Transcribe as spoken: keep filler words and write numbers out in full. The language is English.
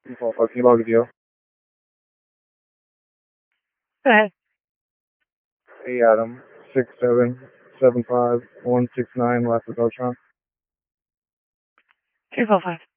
two four five, can you log a deal? Go ahead. Hey Adam, six seven seven five one six nine last is Ultron. two four five.